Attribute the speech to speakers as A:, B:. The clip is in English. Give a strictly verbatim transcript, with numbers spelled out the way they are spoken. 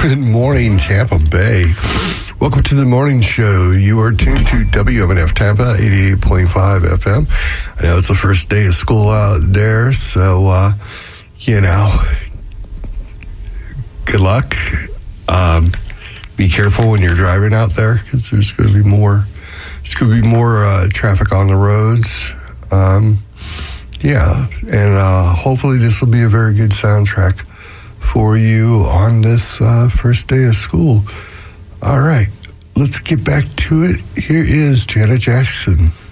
A: Good morning, Tampa Bay. Welcome to the morning show. You are tuned to W M N F Tampa, eighty-eight point five F M. I know it's the first day of school out there, so, uh, you know, good luck. Um, be careful when you're driving out there, because there's going to be more, there's going to be more uh, traffic on the roads. Um, yeah, and uh, hopefully this will be a very good soundtrack for you on this uh, first day of school. All right, let's get back to it. Here is Janet Jackson.